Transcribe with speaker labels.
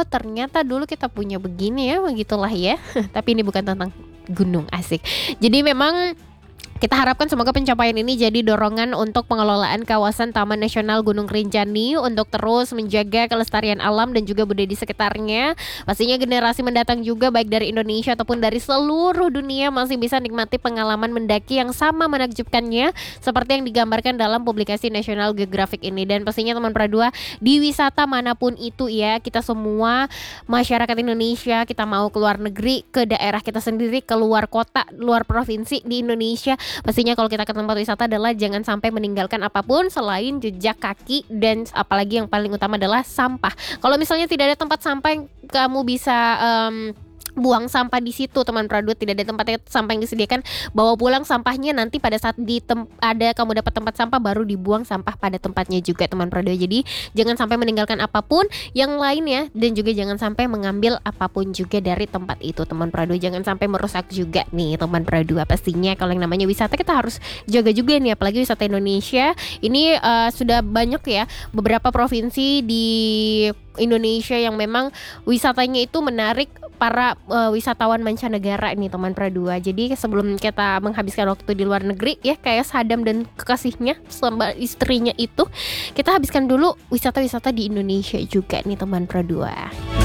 Speaker 1: ternyata dulu kita punya begini ya, begitulah ya. Tapi ini bukan tentang gunung, asik. Jadi memang kita harapkan semoga pencapaian ini jadi dorongan untuk pengelolaan kawasan Taman Nasional Gunung Rinjani untuk terus menjaga kelestarian alam dan juga budaya di sekitarnya. Pastinya generasi mendatang juga baik dari Indonesia ataupun dari seluruh dunia masih bisa nikmati pengalaman mendaki yang sama menakjubkannya seperti yang digambarkan dalam publikasi National Geographic ini. Dan pastinya teman Pradua, di wisata manapun itu ya, kita semua masyarakat Indonesia, kita mau keluar negeri, ke daerah kita sendiri, keluar kota, luar provinsi di Indonesia, pastinya kalau kita ke tempat wisata adalah jangan sampai meninggalkan apapun selain jejak kaki, dan apalagi yang paling utama adalah sampah. Kalau misalnya tidak ada tempat sampah yang kamu bisa buang sampah di situ teman Pradua, tidak ada tempat sampah yang disediakan, bawa pulang sampahnya, nanti pada saat kamu dapat tempat sampah baru dibuang sampah pada tempatnya juga teman Pradua. Jadi jangan sampai meninggalkan apapun yang lainnya, dan juga jangan sampai mengambil apapun juga dari tempat itu teman Pradua. Jangan sampai merusak juga nih teman Pradua. Pastinya kalau yang namanya wisata kita harus jaga juga nih, apalagi wisata Indonesia ini sudah banyak ya beberapa provinsi di Indonesia yang memang wisatanya itu menarik para wisatawan mancanegara ini teman Pradua. Jadi sebelum kita menghabiskan waktu di luar negeri ya, kayak Sadam dan kekasihnya sama istrinya itu, kita habiskan dulu wisata-wisata di Indonesia juga nih teman Pradua.